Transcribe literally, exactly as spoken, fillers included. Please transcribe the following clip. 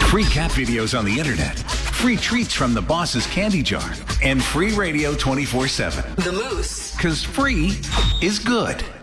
Free cat videos on the internet, free treats from the boss's candy jar, and free radio twenty-four seven. The Moose. Because free is good.